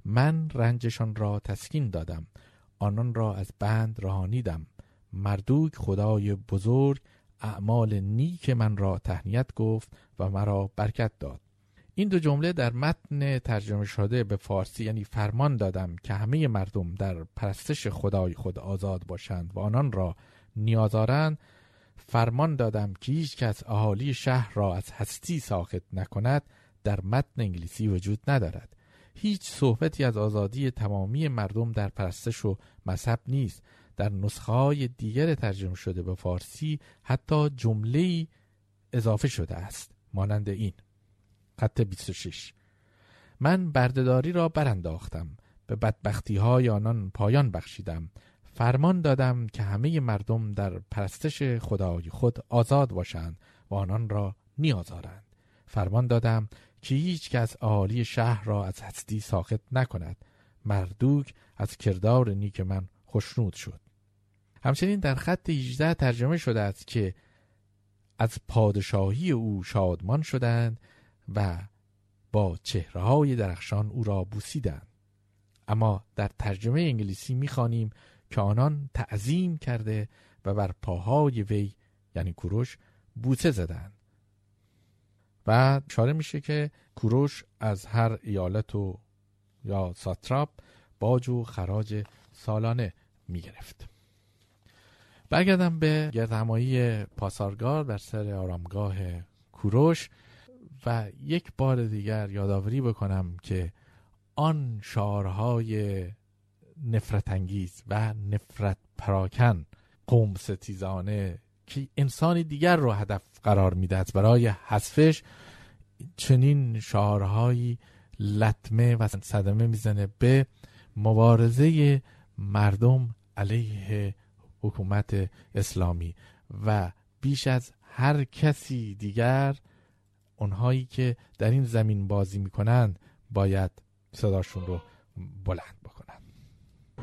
من رنجشان را تسکین دادم، آنان را از بند رهانیدم. مردوک خدای بزرگ اعمال نیک من را تهنیت گفت و مرا برکت داد. این دو جمله در متن ترجمه شده به فارسی یعنی فرمان دادم که همه مردم در پرستش خدای خود آزاد باشند و آنان را نیاز دارند، فرمان دادم که هیچ کس اهالی شهر را از هستی ساخط نکند، در متن انگلیسی وجود ندارد. هیچ صحبتی از آزادی تمامی مردم در پرستش و مذهب نیست. در نسخه‌های دیگر ترجمه شده به فارسی حتی جمله‌ای اضافه شده است مانند این: خط 26: من بردهداری را برانداختم، به بدبختی‌های آنان پایان بخشیدم. فرمان دادم که همه مردم در پرستش خدای خود آزاد باشند و آنان را نیازارند. فرمان دادم که هیچ کس اهالی شهر را از هستی ساخط نکند. مردوک از کردار نیک من خوشنود شد. همچنین در خط 18 ترجمه شده است که از پادشاهی او شادمان شدند و با چهره‌های درخشان او را بوسیدند. اما در ترجمه انگلیسی می‌خوانیم که آنان تعظیم کرده و بر پاهای وی یعنی کوروش بوسه زدند. و اشاره میشه که کوروش از هر ایالت و یا ساتراپ باج و خراج سالانه میگرفت. برگردم به گردهمایی پاسارگاد بر سر آرامگاه کوروش و یک بار دیگر یادآوری بکنم که آن شعارهای نفرت انگیز و نفرت پراکن، قوم ستیزانه که انسانی دیگر رو هدف قرار میده برای حذفش، چنین شعارهایی لطمه و صدمه میزنه به مبارزه مردم علیه حکومت اسلامی و بیش از هر کسی دیگر اونهایی که در این زمین بازی میکنند باید صداشون رو بلند بکنن.